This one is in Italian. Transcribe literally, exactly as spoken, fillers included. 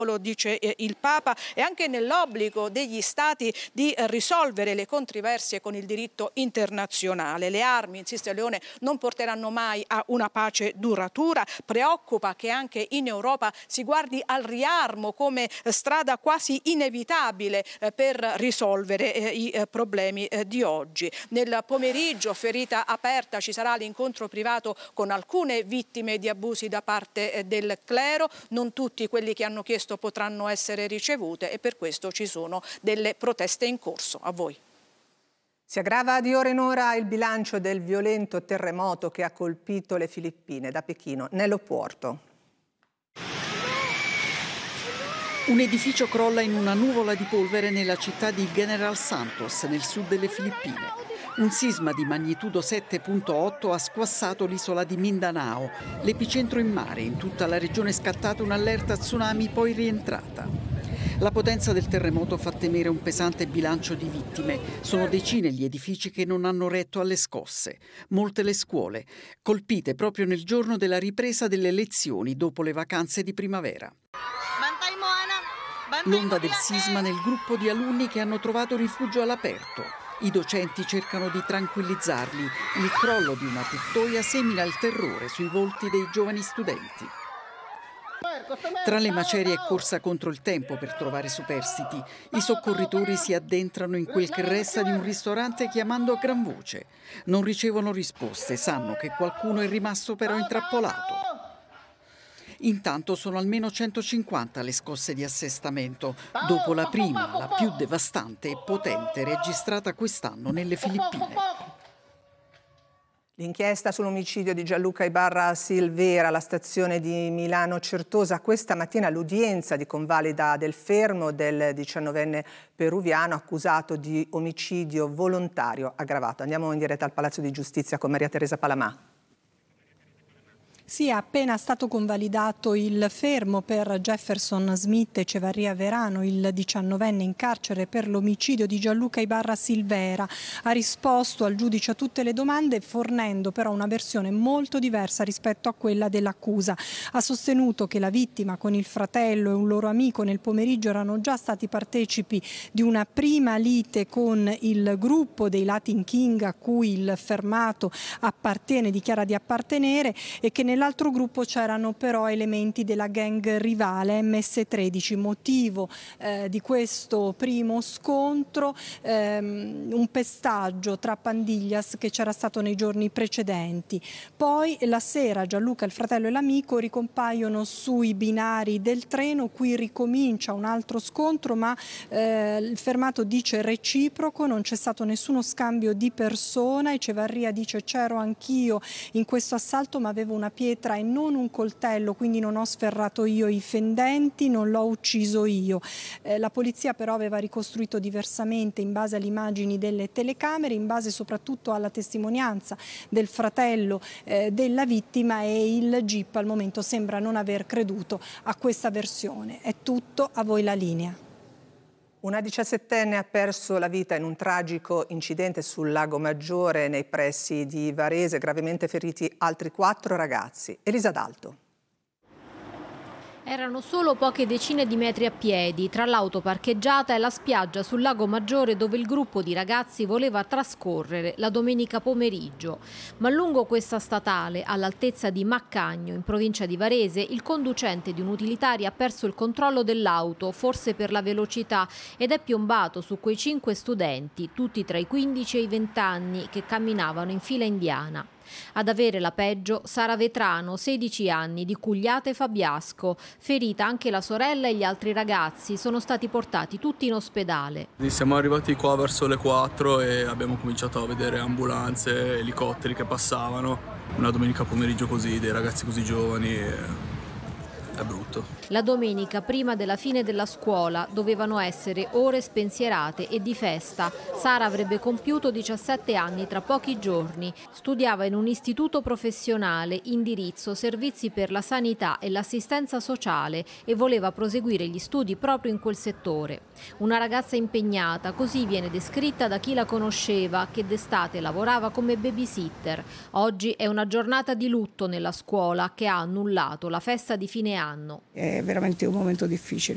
lo dice eh, il Papa, e anche nell'obbligo degli Stati di eh, risolvere le controversie con il diritto internazionale. Le armi, insiste Leone, non porteranno mai a una pace duratura. Preoccupa che anche in Europa si guardi al riarmo come eh, strada quasi inevitabile eh, per risolvere eh, i eh, problemi eh, di oggi. Nel pomeriggio, ferita aperta, ci sarà l'incontro privato con alcune vittime di abusi da parte eh, del clero. Non tutti quelli che hanno chiesto potranno essere ricevute e per questo ci sono delle proteste in corso. A voi. Si aggrava di ora in ora il bilancio del violento terremoto che ha colpito le Filippine. Da Pechino, Nello Puorto. Un edificio crolla in una nuvola di polvere nella città di General Santos, nel sud delle Filippine. Un sisma di magnitudo sette virgola otto ha squassato l'isola di Mindanao. L'epicentro in mare, in tutta la regione è scattata un'allerta tsunami poi rientrata. La potenza del terremoto fa temere un pesante bilancio di vittime. Sono decine gli edifici che non hanno retto alle scosse. Molte le scuole, colpite proprio nel giorno della ripresa delle lezioni dopo le vacanze di primavera. L'onda del sisma nel gruppo di alunni che hanno trovato rifugio all'aperto. I docenti cercano di tranquillizzarli. Il crollo di una tettoia semina il terrore sui volti dei giovani studenti. Tra le macerie è corsa contro il tempo per trovare superstiti. I soccorritori si addentrano in quel che resta di un ristorante chiamando a gran voce. Non ricevono risposte, sanno che qualcuno è rimasto però intrappolato. Intanto sono almeno centocinquanta le scosse di assestamento, dopo la prima, la più devastante e potente registrata quest'anno nelle Filippine. L'inchiesta sull'omicidio di Gianluca Ibarra Silvera alla stazione di Milano Certosa. Questa mattina l'udienza di convalida del fermo del diciannovenne peruviano accusato di omicidio volontario aggravato. Andiamo in diretta al Palazzo di Giustizia con Maria Teresa Palamà. Sì, è appena stato convalidato il fermo per Jefferson Smith Echevarria Verano, il diciannovenne in carcere per l'omicidio di Gianluca Ibarra Silvera. Ha risposto al giudice a tutte le domande, fornendo però una versione molto diversa rispetto a quella dell'accusa. Ha sostenuto che la vittima con il fratello e un loro amico nel pomeriggio erano già stati partecipi di una prima lite con il gruppo dei Latin King a cui il fermato appartiene, dichiara di appartenere, e che nel Nell'altro gruppo c'erano però elementi della gang rivale M S tredici. Motivo eh, di questo primo scontro ehm, un pestaggio tra pandiglias che c'era stato nei giorni precedenti. Poi la sera Gianluca, il fratello e l'amico ricompaiono sui binari del treno. Qui ricomincia un altro scontro, ma eh, il fermato dice reciproco, non c'è stato nessuno scambio di persona. Echevarria dice c'ero anch'io in questo assalto ma avevo una pietra e non un coltello, quindi non ho sferrato io i fendenti, non l'ho ucciso io. Eh, la polizia però aveva ricostruito diversamente in base alle immagini delle telecamere, in base soprattutto alla testimonianza del fratello eh, della vittima, e il G I P al momento sembra non aver creduto a questa versione. È tutto, a voi la linea. Una diciassettenne ha perso la vita in un tragico incidente sul Lago Maggiore nei pressi di Varese, gravemente feriti altri quattro ragazzi. Elisa D'Alto. Erano solo poche decine di metri a piedi tra l'auto parcheggiata e la spiaggia sul Lago Maggiore dove il gruppo di ragazzi voleva trascorrere la domenica pomeriggio. Ma lungo questa statale, all'altezza di Maccagno, in provincia di Varese, il conducente di un'utilitaria ha perso il controllo dell'auto, forse per la velocità, ed è piombato su quei cinque studenti, tutti tra i quindici e i venti anni, che camminavano in fila indiana. Ad avere la peggio Sara Vetrano, sedici anni, di Cugliate Fabiasco. Ferita anche la sorella e gli altri ragazzi, sono stati portati tutti in ospedale. Siamo arrivati qua verso le quattro e abbiamo cominciato a vedere ambulanze, elicotteri che passavano. Una domenica pomeriggio così, dei ragazzi così giovani. E... è brutto. La domenica, prima della fine della scuola, dovevano essere ore spensierate e di festa. Sara avrebbe compiuto diciassette anni tra pochi giorni. Studiava in un istituto professionale, indirizzo servizi per la sanità e l'assistenza sociale, e voleva proseguire gli studi proprio in quel settore. Una ragazza impegnata, così viene descritta da chi la conosceva, che d'estate lavorava come babysitter. Oggi è una giornata di lutto nella scuola che ha annullato la festa di fine anno. È veramente un momento difficile.